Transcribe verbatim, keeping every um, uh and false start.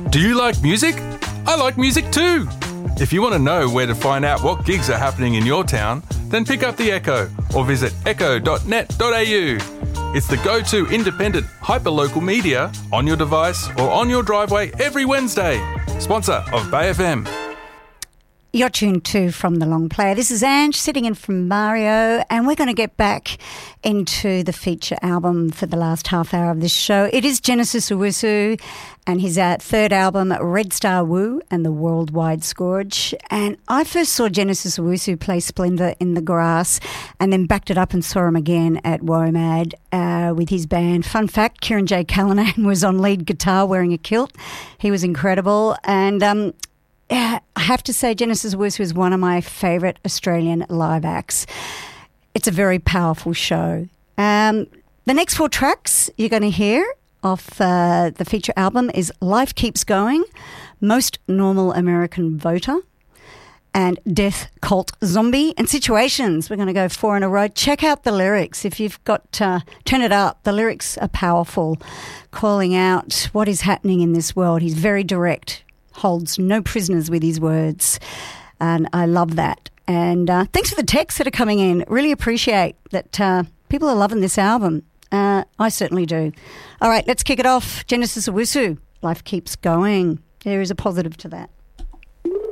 Do you like music? I like music too. If you want to know where to find out what gigs are happening in your town, then pick up the Echo or visit echo dot net dot a u. It's the go-to independent hyperlocal media on your device or on your driveway every Wednesday. Sponsor of Bay F M. You're tuned to From the Long Player. This is Ange sitting in from Mario, and we're going to get back into the feature album for the last half hour of this show. It is Genesis Owusu and his uh, third album, Red Star Woo and the Worldwide Scourge. And I first saw Genesis Owusu play Splendour in the Grass and then backed it up and saw him again at WOMAD uh, with his band. Fun fact, Kieran J. Callanan was on lead guitar wearing a kilt. He was incredible. And um, I have to say Genesis Owusu is one of my favourite Australian live acts. It's a very powerful show. Um, the next four tracks you're going to hear off uh, the feature album is Life Keeps Going, Most Normal American Voter, and Death Cult Zombie, and Situations. We're going to go four in a row. Check out the lyrics. If you've got, uh, turn it up. The lyrics are powerful, calling out what is happening in this world. He's very direct, holds no prisoners with his words, and I love that. And uh, thanks for the texts that are coming in. Really appreciate that uh, people are loving this album. Uh, I certainly do. All right, let's kick it off. Genesis Owusu, Life Keeps Going. There is a positive to that.